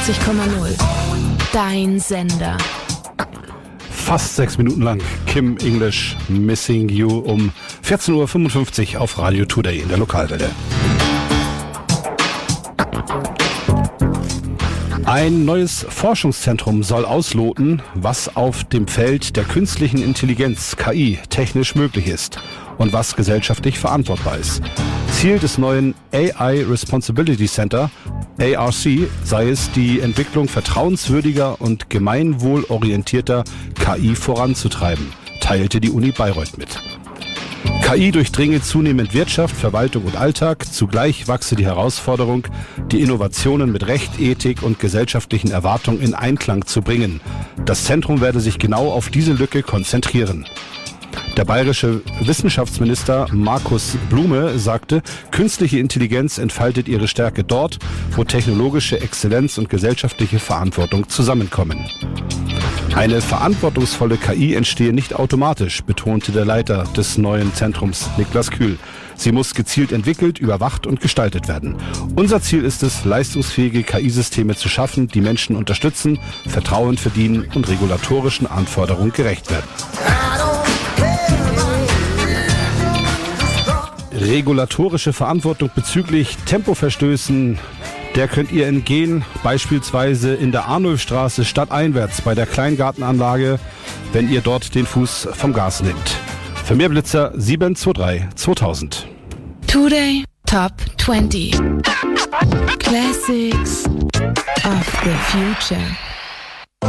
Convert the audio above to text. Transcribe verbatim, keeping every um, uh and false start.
fünfundneunzig Komma null. Dein Sender. Fast sechs Minuten lang Kim English Missing You um vierzehn Uhr fünfundfünfzig auf Radio Today in der Lokalwelle. Ein neues Forschungszentrum soll ausloten, was auf dem Feld der künstlichen Intelligenz, K I, technisch möglich ist und was gesellschaftlich verantwortbar ist. Ziel des neuen A I Responsibility Center, A R C, sei es, die Entwicklung vertrauenswürdiger und gemeinwohlorientierter K I voranzutreiben, teilte die Uni Bayreuth mit. K I durchdringe zunehmend Wirtschaft, Verwaltung und Alltag. Zugleich wachse die Herausforderung, die Innovationen mit Recht, Ethik und gesellschaftlichen Erwartungen in Einklang zu bringen. Das Zentrum werde sich genau auf diese Lücke konzentrieren. Der bayerische Wissenschaftsminister Markus Blume sagte, künstliche Intelligenz entfaltet ihre Stärke dort, wo technologische Exzellenz und gesellschaftliche Verantwortung zusammenkommen. Eine verantwortungsvolle K I entstehe nicht automatisch, betonte der Leiter des neuen Zentrums Niklas Kühl. Sie muss gezielt entwickelt, überwacht und gestaltet werden. Unser Ziel ist es, leistungsfähige K I-Systeme zu schaffen, die Menschen unterstützen, Vertrauen verdienen und regulatorischen Anforderungen gerecht werden. Regulatorische Verantwortung bezüglich Tempoverstößen, der könnt ihr entgehen, beispielsweise in der Arnulfstraße stadteinwärts bei der Kleingartenanlage, wenn ihr dort den Fuß vom Gas nehmt. Für mehr Blitzer sieben zwei drei zweitausend. Today Top zwanzig. Classics of the Future.